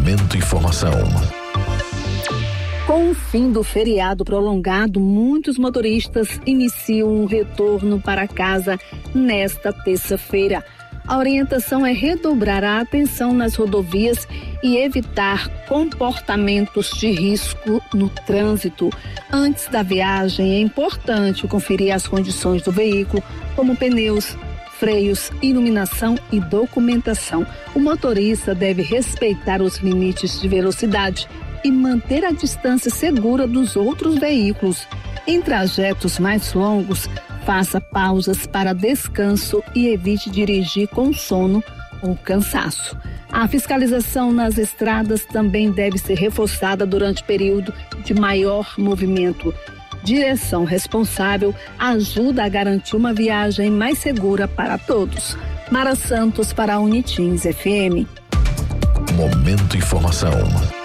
Momento Informação. Com o fim do feriado prolongado, muitos motoristas iniciam um retorno para casa nesta terça-feira. A orientação é redobrar a atenção nas rodovias e evitar comportamentos de risco no trânsito. Antes da viagem, é importante conferir as condições do veículo, como pneus, freios, iluminação e documentação. O motorista deve respeitar os limites de velocidade e manter a distância segura dos outros veículos. Em trajetos mais longos, faça pausas para descanso e evite dirigir com sono ou cansaço. A fiscalização nas estradas também deve ser reforçada durante o período de maior movimento. Direção responsável ajuda a garantir uma viagem mais segura para todos. Mara Santos para a Unitins FM. Momento Informação.